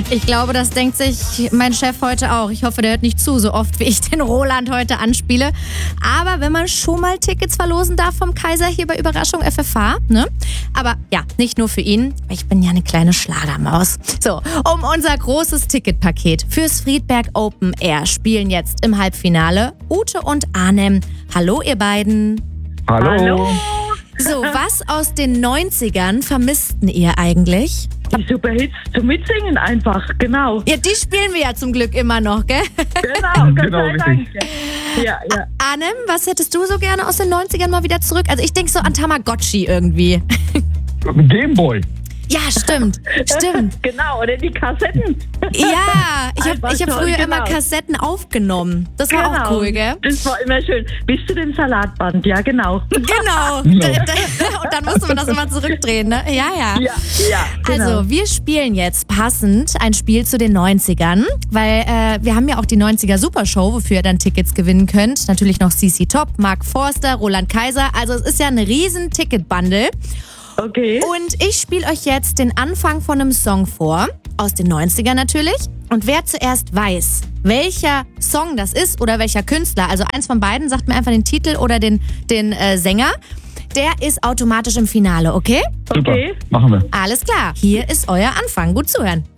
Ich glaube, das denkt sich mein Chef heute auch. Ich hoffe, der hört nicht zu, so oft wie ich den Roland heute anspiele. Aber wenn man schon mal Tickets verlosen darf vom Kaiser hier bei Überraschung FFH, ne? Aber ja, nicht nur für ihn. Ich bin ja eine kleine Schlagermaus. So, um unser großes Ticketpaket fürs Friedberg Open Air spielen jetzt im Halbfinale Ute und Arnem. Hallo, ihr beiden. Hallo. So, was aus den 90ern vermissten ihr eigentlich? Die Superhits zum Mitsingen einfach, genau. Ja, die spielen wir ja zum Glück immer noch, gell? Genau, Gott Genau, sei Dank. richtig. Ja. Arnem, was hättest du so gerne aus den 90ern mal wieder zurück? Also ich denke so an Tamagotchi irgendwie. Gameboy. Ja, stimmt. Genau, oder die Kassetten. Ja, ich Einfach hab toll, früher immer genau. Kassetten aufgenommen. Das war auch cool, gell? Das war immer schön. Bis zu dem Salatband, ja genau. Genau. Und dann musste man das immer zurückdrehen, ne? Ja. Ja, genau. Also, wir spielen jetzt passend ein Spiel zu den 90ern, weil wir haben ja auch die 90er Supershow, wofür ihr dann Tickets gewinnen könnt. Natürlich noch CC Top, Mark Forster, Roland Kaiser. Also es ist ja ein riesen Ticketbundle. Okay. Und ich spiele euch jetzt den Anfang von einem Song vor, aus den 90ern natürlich. Und wer zuerst weiß, welcher Song das ist oder welcher Künstler, also eins von beiden, sagt mir einfach den Titel oder den Sänger, der ist automatisch im Finale, okay? Super. Okay. Machen wir. Alles klar, hier ist euer Anfang. Gut zuhören.